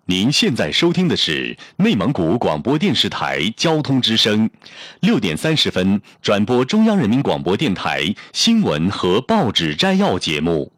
您现在收听的是内蒙古广播电视台交通之声，6点30分转播中央人民广播电台新闻和报纸摘要节目。